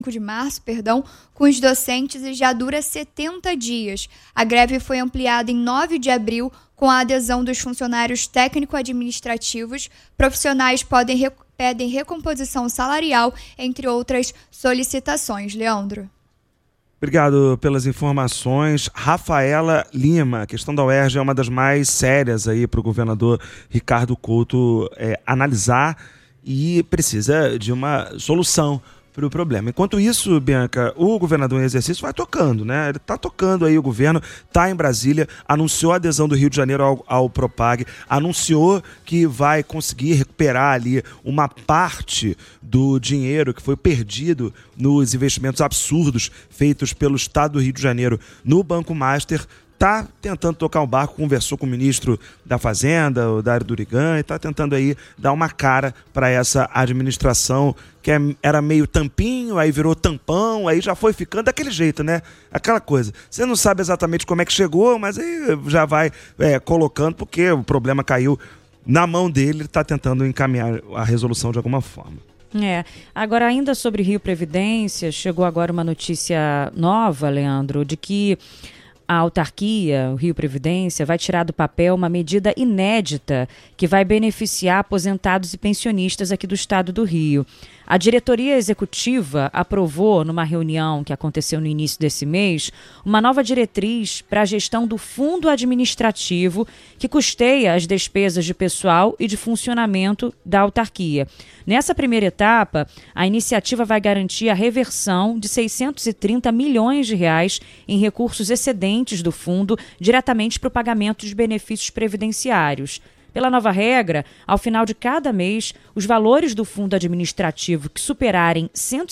de março, com os docentes e já dura 70 dias. A greve foi ampliada em 9 de abril com a adesão dos funcionários técnico-administrativos. Profissionais pedem recomposição salarial, entre outras solicitações. Leandro. Obrigado pelas informações. Rafaela Lima, a questão da UERJ é uma das mais sérias aí para o governador Ricardo Couto analisar e precisa de uma solução para o problema. Enquanto isso, Bianca, o governador em exercício vai tocando, né? Ele está tocando aí, o governo está em Brasília, anunciou a adesão do Rio de Janeiro ao Propag, anunciou que vai conseguir recuperar ali uma parte do dinheiro que foi perdido nos investimentos absurdos feitos pelo Estado do Rio de Janeiro no Banco Master. Está tentando tocar o barco, conversou com o ministro da Fazenda, o Dário Durigan, e está tentando aí dar uma cara para essa administração que era meio tampinho, aí virou tampão, aí já foi ficando daquele jeito, né? Aquela coisa. Você não sabe exatamente como é que chegou, mas aí já vai colocando, porque o problema caiu na mão dele, ele está tentando encaminhar a resolução de alguma forma. Agora ainda sobre Rio Previdência, chegou agora uma notícia nova, Leandro, de que a autarquia, o Rio Previdência, vai tirar do papel uma medida inédita que vai beneficiar aposentados e pensionistas aqui do estado do Rio. A diretoria executiva aprovou, numa reunião que aconteceu no início desse mês, uma nova diretriz para a gestão do fundo administrativo que custeia as despesas de pessoal e de funcionamento da autarquia. Nessa primeira etapa, a iniciativa vai garantir a reversão de 630 milhões de reais em recursos excedentes do fundo diretamente para o pagamento de benefícios previdenciários. Pela nova regra, ao final de cada mês, os valores do fundo administrativo que superarem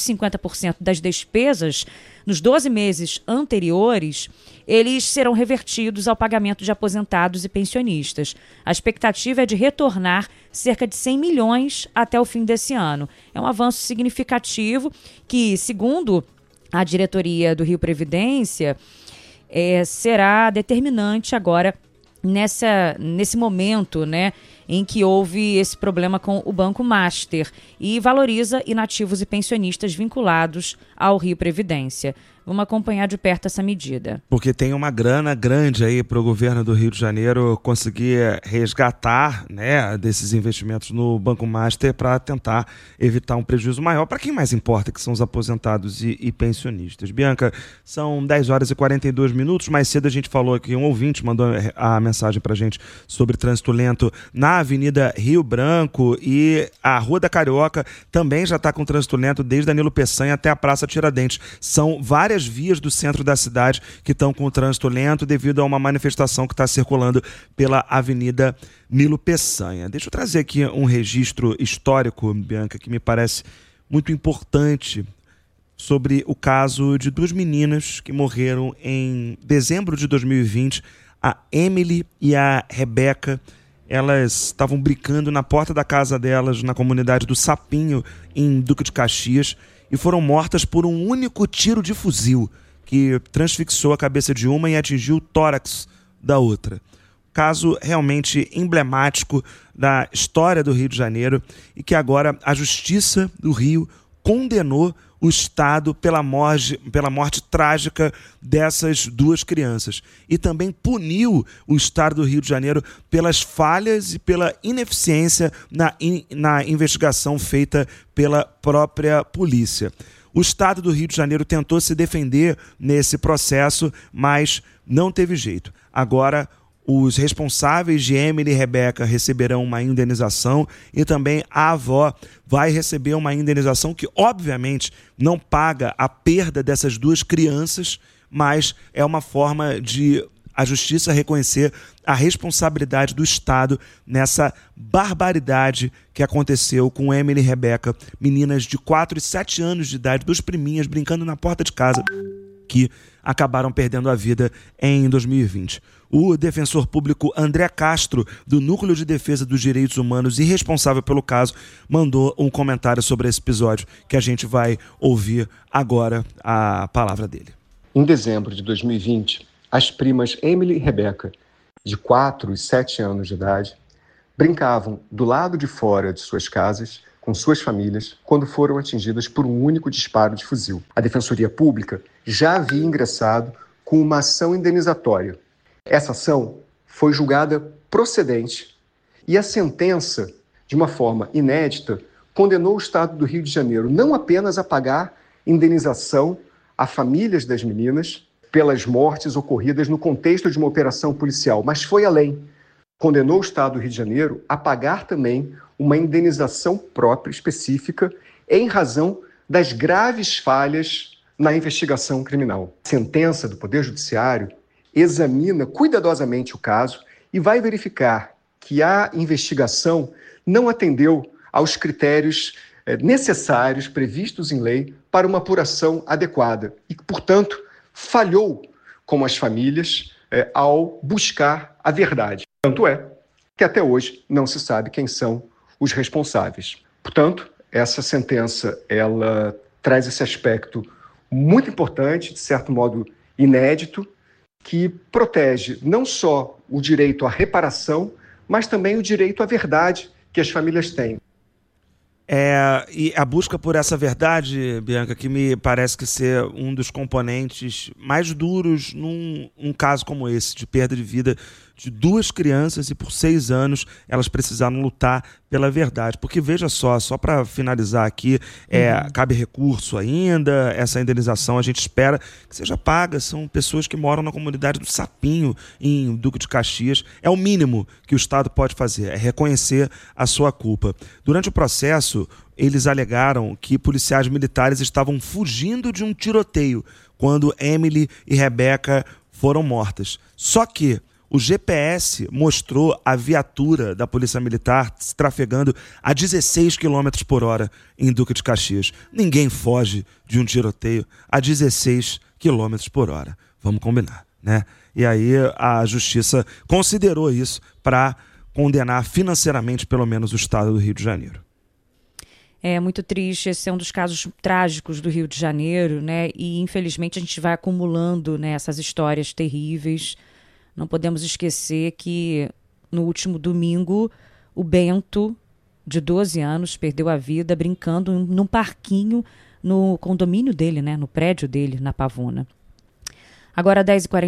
150% das despesas nos 12 meses anteriores, eles serão revertidos ao pagamento de aposentados e pensionistas. A expectativa é de retornar cerca de 100 milhões até o fim desse ano. É um avanço significativo que, segundo a diretoria do Rio Previdência, será determinante agora nesse momento, né, em que houve esse problema com o Banco Master, e valoriza inativos e pensionistas vinculados ao Rio Previdência. Vamos acompanhar de perto essa medida. Porque tem uma grana grande aí para o governo do Rio de Janeiro conseguir resgatar, né, desses investimentos no Banco Master para tentar evitar um prejuízo maior para quem mais importa, que são os aposentados e pensionistas. Bianca, são 10 horas e 42 minutos. Mais cedo a gente falou aqui, um ouvinte mandou a mensagem para a gente sobre trânsito lento na Avenida Rio Branco, e a Rua da Carioca também já está com trânsito lento desde Danilo Peçanha até a Praça Tiradentes. São várias vias do centro da cidade que estão com trânsito lento devido a uma manifestação que está circulando pela Avenida Nilo Peçanha. Deixa eu trazer aqui um registro histórico, Bianca, que me parece muito importante sobre o caso de duas meninas que morreram em dezembro de 2020, a Emily e a Rebeca. Elas estavam brincando na porta da casa delas, na comunidade do Sapinho, em Duque de Caxias, e foram mortas por um único tiro de fuzil que transfixou a cabeça de uma e atingiu o tórax da outra. Caso realmente emblemático da história do Rio de Janeiro, e que agora a Justiça do Rio condenou o Estado pela morte trágica dessas duas crianças, e também puniu o Estado do Rio de Janeiro pelas falhas e pela ineficiência na investigação feita pela própria polícia. O Estado do Rio de Janeiro tentou se defender nesse processo, mas não teve jeito. Agora, os responsáveis de Emily e Rebeca receberão uma indenização, e também a avó vai receber uma indenização que, obviamente, não paga a perda dessas duas crianças, mas é uma forma de a justiça reconhecer a responsabilidade do Estado nessa barbaridade que aconteceu com Emily e Rebeca, meninas de 4 e 7 anos de idade, duas priminhas brincando na porta de casa, que acabaram perdendo a vida em 2020. O defensor público André Castro, do Núcleo de Defesa dos Direitos Humanos e responsável pelo caso, mandou um comentário sobre esse episódio, que a gente vai ouvir agora a palavra dele. Em dezembro de 2020, as primas Emily e Rebeca, de 4 e 7 anos de idade, brincavam do lado de fora de suas casas com suas famílias quando foram atingidas por um único disparo de fuzil. A Defensoria Pública já havia ingressado com uma ação indenizatória. Essa ação foi julgada procedente e a sentença, de uma forma inédita, condenou o Estado do Rio de Janeiro não apenas a pagar indenização a famílias das meninas pelas mortes ocorridas no contexto de uma operação policial, mas foi além. Condenou o Estado do Rio de Janeiro a pagar também uma indenização própria, específica, em razão das graves falhas na investigação criminal. A sentença do Poder Judiciário examina cuidadosamente o caso e vai verificar que a investigação não atendeu aos critérios necessários previstos em lei para uma apuração adequada e que, portanto, falhou com as famílias ao buscar a verdade. Tanto é que até hoje não se sabe quem são os responsáveis. Portanto, essa sentença ela traz esse aspecto muito importante, de certo modo inédito, que protege não só o direito à reparação, mas também o direito à verdade que as famílias têm. E a busca por essa verdade, Bianca, que me parece que ser um dos componentes mais duros num caso como esse, de perda de vida de 2 crianças e por 6 anos elas precisaram lutar pela verdade. Porque veja só para finalizar aqui, cabe recurso ainda, essa indenização a gente espera que seja paga, são pessoas que moram na comunidade do Sapinho, em Duque de Caxias. É o mínimo que o Estado pode fazer, é reconhecer a sua culpa. Durante o processo, eles alegaram que policiais militares estavam fugindo de um tiroteio quando Emily e Rebeca foram mortas. Só que o GPS mostrou a viatura da Polícia Militar se trafegando a 16 km por hora em Duque de Caxias. Ninguém foge de um tiroteio a 16 km por hora. Vamos combinar, né? E aí a Justiça considerou isso para condenar financeiramente, pelo menos, o Estado do Rio de Janeiro. É muito triste, esse é um dos casos trágicos do Rio de Janeiro, né? E infelizmente a gente vai acumulando, né, essas histórias terríveis. Não podemos esquecer que no último domingo o Bento, de 12 anos, perdeu a vida brincando num parquinho no condomínio dele, né, no prédio dele, na Pavuna. Agora,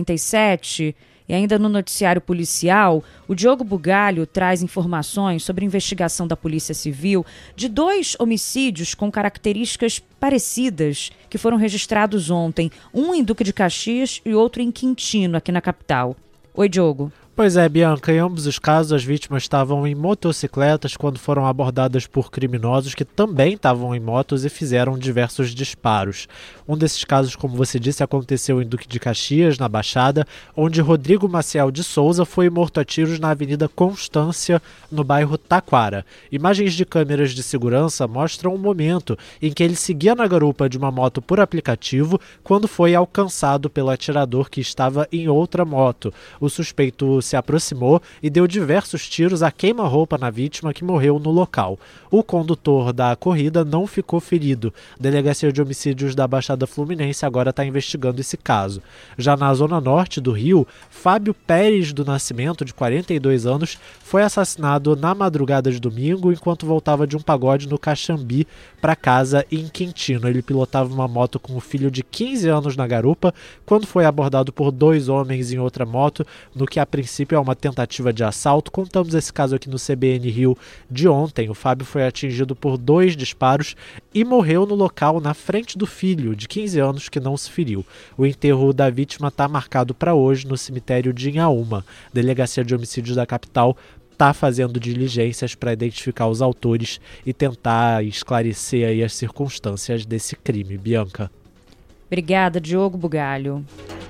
10h47, e ainda no noticiário policial, o Diogo Bugalho traz informações sobre a investigação da Polícia Civil de 2 homicídios com características parecidas que foram registrados ontem, um em Duque de Caxias e outro em Quintino, aqui na capital. Oi, Diogo. Pois é, Bianca, em ambos os casos as vítimas estavam em motocicletas quando foram abordadas por criminosos que também estavam em motos e fizeram diversos disparos. Um desses casos, como você disse, aconteceu em Duque de Caxias, na Baixada, onde Rodrigo Maciel de Souza foi morto a tiros na Avenida Constância, no bairro Taquara. Imagens de câmeras de segurança mostram um momento em que ele seguia na garupa de uma moto por aplicativo quando foi alcançado pelo atirador que estava em outra moto. O suspeito se aproximou e deu diversos tiros a queima-roupa na vítima, que morreu no local. O condutor da corrida não ficou ferido. A Delegacia de Homicídios da Baixada Fluminense agora está investigando esse caso. Já na zona norte do Rio, Fábio Pérez do Nascimento, de 42 anos, foi assassinado na madrugada de domingo enquanto voltava de um pagode no Caxambi para casa em Quintino. Ele pilotava uma moto com o filho de 15 anos na garupa quando foi abordado por 2 homens em outra moto, no que a princípio é uma tentativa de assalto. Contamos esse caso aqui no CBN Rio de ontem. O Fábio foi atingido por 2 disparos e morreu no local na frente do filho, de 15 anos, que não se feriu. O enterro da vítima está marcado para hoje no cemitério de Inhaúma. A Delegacia de Homicídios da capital está fazendo diligências para identificar os autores e tentar esclarecer aí as circunstâncias desse crime. Bianca. Obrigada, Diogo Bugalho.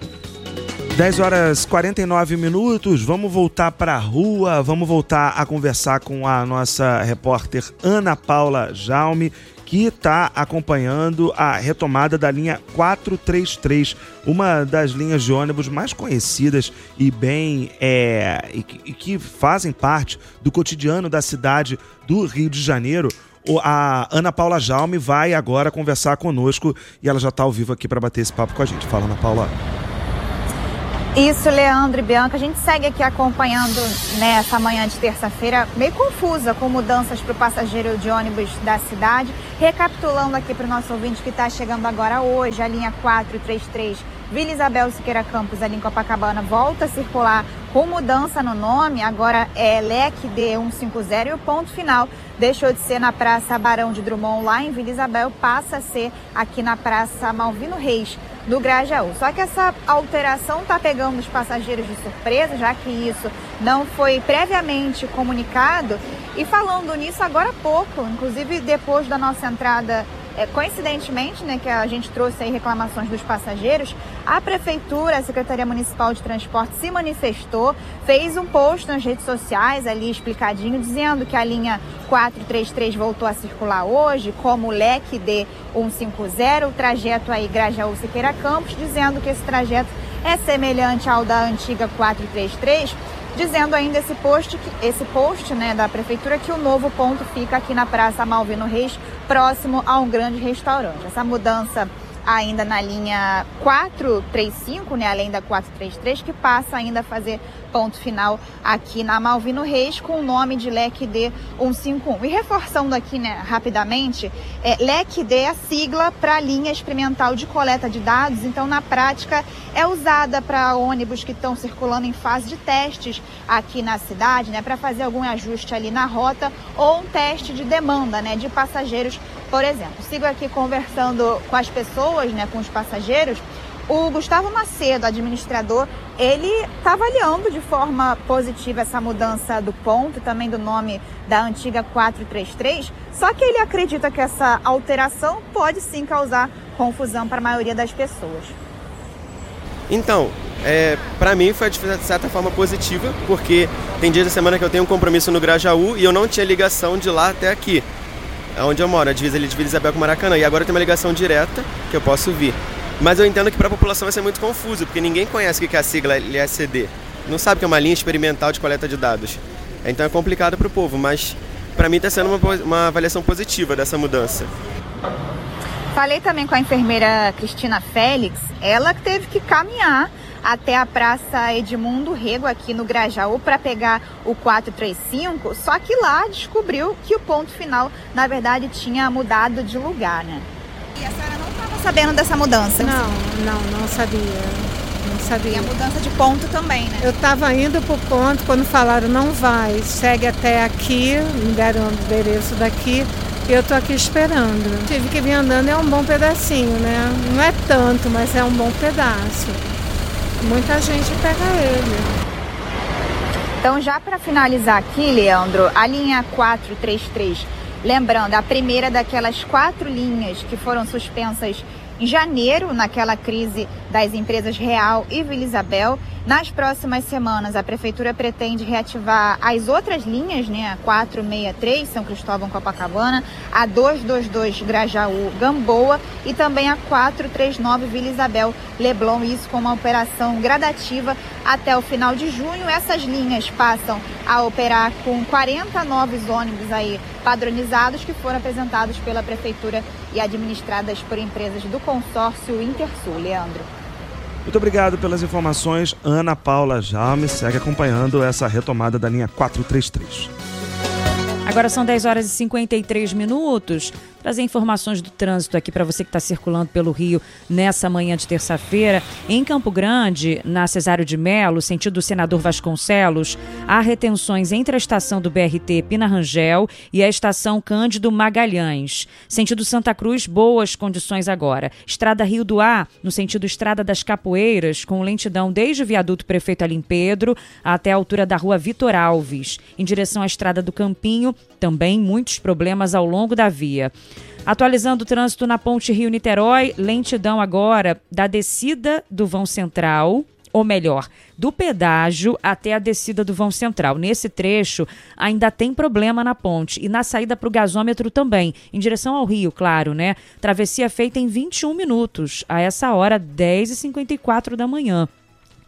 10h49, vamos voltar para a rua, vamos voltar a conversar com a nossa repórter Ana Paula Jaume, que está acompanhando a retomada da linha 433, uma das linhas de ônibus mais conhecidas e que fazem parte do cotidiano da cidade do Rio de Janeiro. A Ana Paula Jaume vai agora conversar conosco e ela já está ao vivo aqui para bater esse papo com a gente. Fala, Ana Paula. Isso, Leandro e Bianca. A gente segue aqui acompanhando, né, essa manhã de terça-feira meio confusa, com mudanças para o passageiro de ônibus da cidade. Recapitulando aqui para o nosso ouvinte que está chegando agora hoje, a linha 433 Vila Isabel Siqueira Campos, ali em Copacabana, volta a circular com mudança no nome. Agora é LEC D150 e o ponto final deixou de ser na Praça Barão de Drummond, lá em Vila Isabel, passa a ser aqui na Praça Malvino Reis, no Grajaú. Só que essa alteração está pegando os passageiros de surpresa, já que isso não foi previamente comunicado. E falando nisso agora há pouco, inclusive depois da nossa entrada, coincidentemente, né, que a gente trouxe aí reclamações dos passageiros, a Prefeitura, a Secretaria Municipal de Transporte se manifestou, fez um post nas redes sociais ali explicadinho, dizendo que a linha 433 voltou a circular hoje, como o LEC D150, o trajeto aí Grajaú Siqueira Campos, dizendo que esse trajeto é semelhante ao da antiga 433, dizendo ainda esse post, né, da Prefeitura, que o novo ponto fica aqui na Praça Malvino Reis, próximo a um grande restaurante. Essa mudança ainda na linha 435, né, além da 433, que passa ainda a fazer ponto final aqui na Malvino Reis com o nome de LEC D151. E reforçando aqui, né, rapidamente, LEC D é a sigla para a linha experimental de coleta de dados, então na prática é usada para ônibus que estão circulando em fase de testes aqui na cidade, né, para fazer algum ajuste ali na rota ou um teste de demanda, né, de passageiros, por exemplo. Sigo aqui conversando com as pessoas, né, com os passageiros. O Gustavo Macedo, administrador, ele está avaliando de forma positiva essa mudança do ponto, também do nome da antiga 433, só que ele acredita que essa alteração pode sim causar confusão para a maioria das pessoas. Então, para mim foi de certa forma positiva, porque tem dias da semana que eu tenho um compromisso no Grajaú e eu não tinha ligação de lá até aqui, onde eu moro, a divisa ali de Vila Isabel com Maracanã, e agora eu tenho uma ligação direta que eu posso vir. Mas eu entendo que para a população vai ser muito confuso, porque ninguém conhece o que é a sigla LSD. Não sabe que é uma linha experimental de coleta de dados. Então é complicado para o povo, mas para mim está sendo uma avaliação positiva dessa mudança. Falei também com a enfermeira Cristina Félix, ela que teve que caminhar até a Praça Edmundo Rego aqui no Grajaú para pegar o 435, só que lá descobriu que o ponto final, na verdade, tinha mudado de lugar, né? E a senhora não estava sabendo dessa mudança? Não sabia. E a mudança de ponto também, né? Eu estava indo para o ponto, quando falaram não vai, segue até aqui, me deram o endereço daqui, e eu estou aqui esperando. Tive que vir andando, é um bom pedacinho, né? Não é tanto, mas é um bom pedaço. Muita gente pega ele. Então, já para finalizar aqui, Leandro, a linha 433, lembrando, a primeira daquelas 4 linhas que foram suspensas em janeiro, naquela crise das empresas Real e Vila Isabel. Nas próximas semanas, a Prefeitura pretende reativar as outras linhas, né? A 463, São Cristóvão, Copacabana, a 222, Grajaú, Gamboa, e também a 439, Vila Isabel, Leblon, isso com uma operação gradativa até o final de junho. Essas linhas passam a operar com 40 novos ônibus aí padronizados que foram apresentados pela Prefeitura e administradas por empresas do consórcio Intersul. Leandro. Muito obrigado pelas informações, Ana Paula Jaume. Segue acompanhando essa retomada da linha 433. Agora são 10 horas e 53 minutos. Trazer informações do trânsito aqui para você que está circulando pelo Rio nessa manhã de terça-feira. Em Campo Grande, na Cesário de Melo, sentido Senador Vasconcelos, há retenções entre a estação do BRT Pina Rangel e a estação Cândido Magalhães. Sentido Santa Cruz, boas condições agora. Estrada Rio do Ar, no sentido Estrada das Capoeiras, com lentidão desde o viaduto Prefeito Alim Pedro até a altura da rua Vitor Alves. Em direção à Estrada do Campinho, também muitos problemas ao longo da via. Atualizando o trânsito na Ponte Rio-Niterói, lentidão agora da descida do vão central, ou melhor, do pedágio até a descida do vão central. Nesse trecho ainda tem problema na ponte e na saída para o gasômetro também, em direção ao Rio, claro, né? Travessia feita em 21 minutos, a essa hora, 10h54 da manhã.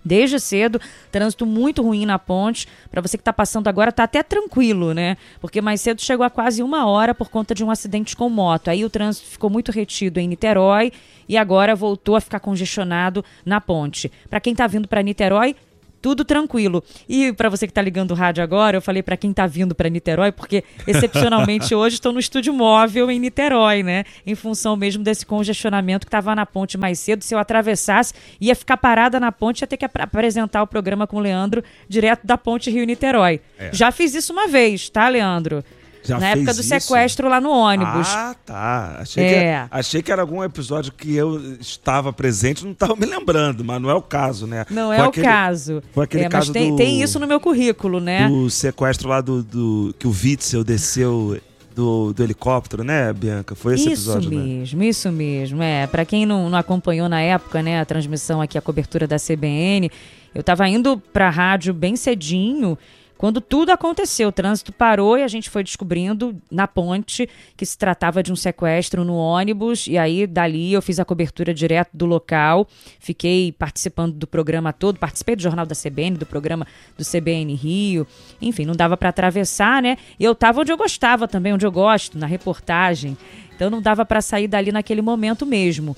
Desde cedo, trânsito muito ruim na ponte. Para você que está passando agora, está até tranquilo, né? Porque mais cedo chegou a quase 1 hora por conta de um acidente com moto. Aí o trânsito ficou muito retido em Niterói e agora voltou a ficar congestionado na ponte. Para quem está vindo para Niterói, tudo tranquilo. E para você que está ligando o rádio agora, eu falei para quem está vindo para Niterói, porque excepcionalmente hoje estou no estúdio móvel em Niterói, né? Em função mesmo desse congestionamento que estava na ponte mais cedo. Se eu atravessasse, ia ficar parada na ponte, ia ter que apresentar o programa com o Leandro direto da ponte Rio-Niterói. Já fiz isso uma vez, tá, Leandro? Já na época do sequestro lá no ônibus. Ah, tá. Achei que era algum episódio que eu estava presente, não estava me lembrando, mas não é o caso, né? Não é o caso. Foi aquele caso mas tem isso no meu currículo, né? Do sequestro lá que o Witzel desceu do helicóptero, né, Bianca? Foi esse episódio, né? Isso mesmo. Para quem não acompanhou na época, né, a transmissão aqui, a cobertura da CBN, eu estava indo para a rádio bem cedinho, quando tudo aconteceu, o trânsito parou e a gente foi descobrindo na ponte que se tratava de um sequestro no ônibus, e aí dali eu fiz a cobertura direto do local, fiquei participando do programa todo, participei do Jornal da CBN, do programa do CBN Rio, enfim, não dava para atravessar, né? E eu estava onde eu gostava também, onde eu gosto, na reportagem, então não dava para sair dali naquele momento mesmo.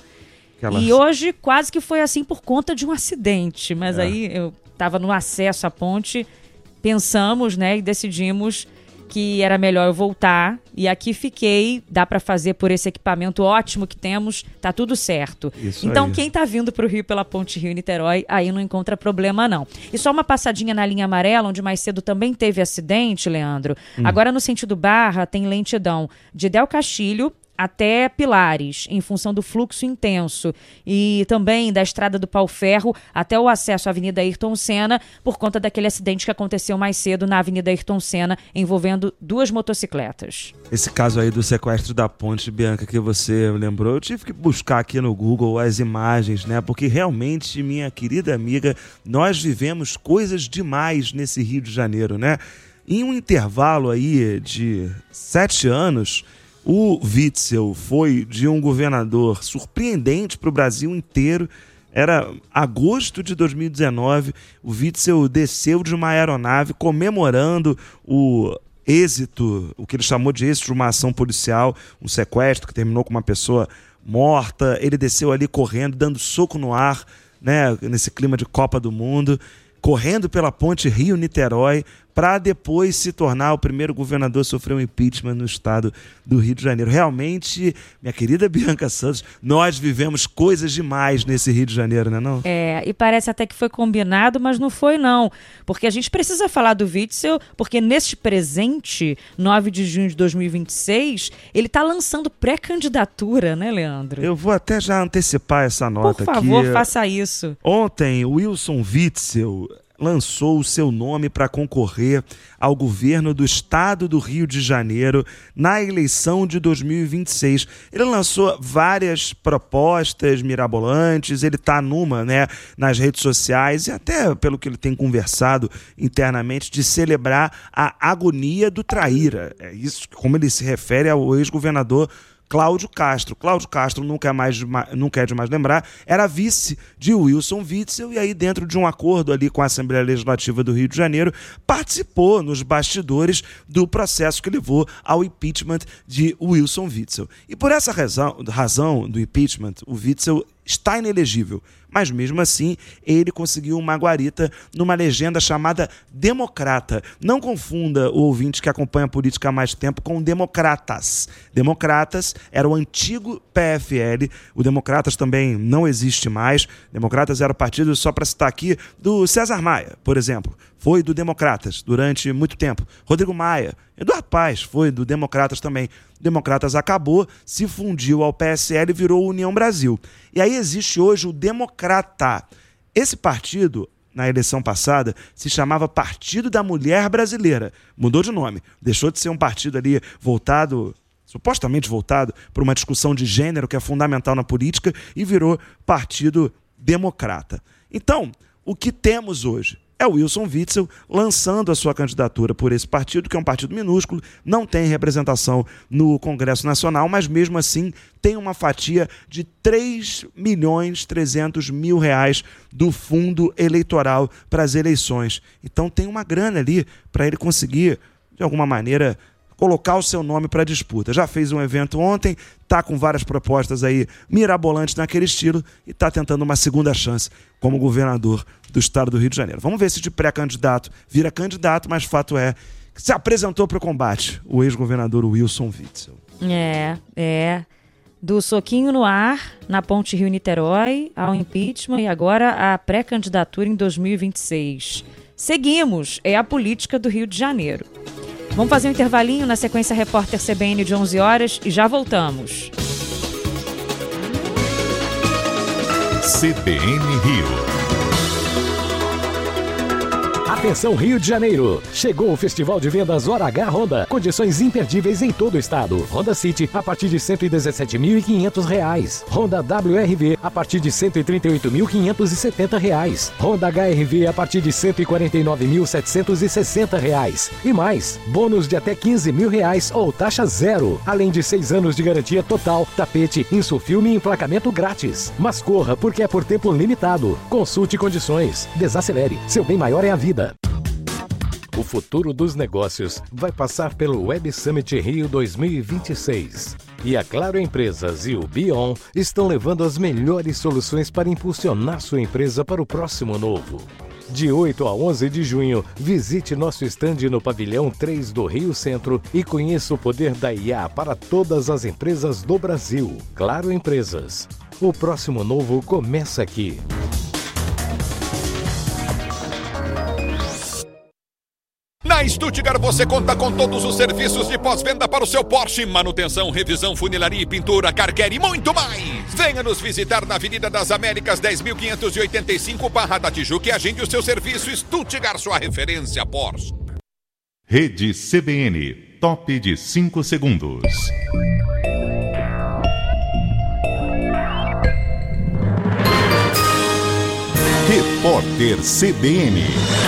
E hoje quase que foi assim por conta de um acidente, mas aí eu estava no acesso à ponte. Pensamos, né, e decidimos que era melhor eu voltar. E aqui fiquei, dá para fazer por esse equipamento ótimo que temos, tá tudo certo. Então, quem tá vindo pro Rio pela Ponte Rio-Niterói, aí não encontra problema, não. E só uma passadinha na linha amarela, onde mais cedo também teve acidente, Leandro. Agora, no sentido Barra, tem lentidão de Del Castilho até Pilares, em função do fluxo intenso, e também da Estrada do Pau-Ferro até o acesso à Avenida Ayrton Senna, por conta daquele acidente que aconteceu mais cedo na Avenida Ayrton Senna, envolvendo 2 motocicletas. Esse caso aí do sequestro da ponte, Bianca, que você lembrou, eu tive que buscar aqui no Google as imagens, né? Porque realmente, minha querida amiga, nós vivemos coisas demais nesse Rio de Janeiro, né? Em um intervalo aí de 7 anos... O Witzel foi de um governador surpreendente para o Brasil inteiro. Era agosto de 2019, o Witzel desceu de uma aeronave comemorando o êxito, o que ele chamou de êxito de uma ação policial, um sequestro que terminou com uma pessoa morta. Ele desceu ali correndo, dando soco no ar, né, nesse clima de Copa do Mundo, correndo pela ponte Rio-Niterói, para depois se tornar o primeiro governador a sofrer um impeachment no estado do Rio de Janeiro. Realmente, minha querida Bianca Santos, nós vivemos coisas demais nesse Rio de Janeiro, né, não? E parece até que foi combinado, mas não foi, não. Porque a gente precisa falar do Witzel, porque neste presente, 9 de junho de 2026, ele está lançando pré-candidatura, né, Leandro? Eu vou até já antecipar essa nota aqui. Por favor, faça isso. Ontem, o Wilson Witzel lançou o seu nome para concorrer ao governo do estado do Rio de Janeiro na eleição de 2026. Ele lançou várias propostas mirabolantes, ele está nas redes sociais e até pelo que ele tem conversado internamente, de celebrar a agonia do traíra. É isso como ele se refere ao ex-governador Cláudio Castro. Cláudio Castro, nunca é demais lembrar, era vice de Wilson Witzel, e aí dentro de um acordo ali com a Assembleia Legislativa do Rio de Janeiro, participou nos bastidores do processo que levou ao impeachment de Wilson Witzel. E por essa razão do impeachment, o Witzel está inelegível, mas mesmo assim ele conseguiu uma guarita numa legenda chamada Democrata. Não confunda o ouvinte que acompanha a política há mais tempo com Democratas. Democratas era o antigo PFL, o Democratas também não existe mais. Democratas era o partido, só para citar aqui, do César Maia, por exemplo. Foi do Democratas durante muito tempo. Rodrigo Maia, Eduardo Paes foi do Democratas também. O Democratas acabou, se fundiu ao PSL e virou União Brasil. E aí existe hoje o Democrata. Esse partido, na eleição passada, se chamava Partido da Mulher Brasileira. Mudou de nome. Deixou de ser um partido ali supostamente voltado para uma discussão de gênero que é fundamental na política, e virou Partido Democrata. Então, o que temos hoje? é o Wilson Witzel lançando a sua candidatura por esse partido, que é um partido minúsculo, não tem representação no Congresso Nacional, mas mesmo assim tem uma fatia de R$3.300.000 do fundo eleitoral para as eleições. Então tem uma grana ali para ele conseguir, de alguma maneira, colocar o seu nome para a disputa. Já fez um evento ontem, está com várias propostas aí mirabolantes naquele estilo e está tentando uma segunda chance como governador do estado do Rio de Janeiro. Vamos ver se de pré-candidato vira candidato, mas fato é que se apresentou para o combate o ex-governador Wilson Witzel. Do soquinho no ar, na ponte Rio-Niterói, ao impeachment e agora a pré-candidatura em 2026. Seguimos, é a política do Rio de Janeiro. Vamos fazer um intervalinho, na sequência Repórter CBN de 11 horas e já voltamos. CBN Rio. Atenção Rio de Janeiro, chegou o Festival de Vendas Hora H Honda, condições imperdíveis em todo o estado. Honda City a partir de R$ 117.500, Honda WRV a partir de R$ 138.570, Honda HRV a partir de R$ 149.760 e mais, bônus de até R$ 15.000 ou taxa zero, além de 6 anos de garantia total, tapete, insufilme e emplacamento grátis. Mas corra, porque é por tempo limitado. Consulte condições, desacelere, seu bem maior é a vida. O futuro dos negócios vai passar pelo Web Summit Rio 2026. E a Claro Empresas e o Bion estão levando as melhores soluções para impulsionar sua empresa para o próximo novo. De 8 a 11 de junho, visite nosso estande no Pavilhão 3 do Rio Centro e conheça o poder da IA para todas as empresas do Brasil. Claro Empresas. O próximo novo começa aqui. Na Stuttgart você conta com todos os serviços de pós-venda para o seu Porsche, manutenção, revisão, funilaria e pintura, car care e muito mais. Venha nos visitar na Avenida das Américas 10.585, Barra da Tijuca e agende o seu serviço. Stuttgart, sua referência Porsche. Rede CBN, top de 5 segundos. Repórter CBN.